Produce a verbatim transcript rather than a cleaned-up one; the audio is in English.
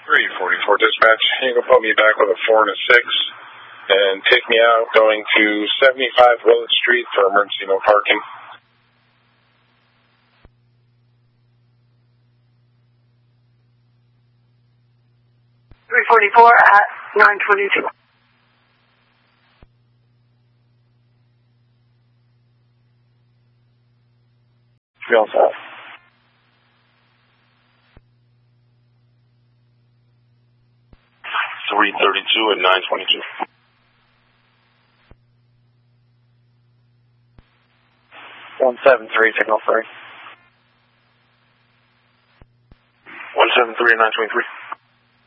three forty-four dispatch, you can put me back with a four and a six and take me out going to seventy-five Willett Street for emergency no parking. three forty-four at nine twenty-two. three all set. three thirty-two at nine twenty-two. one seven three, signal three. one seven three at nine twenty-three.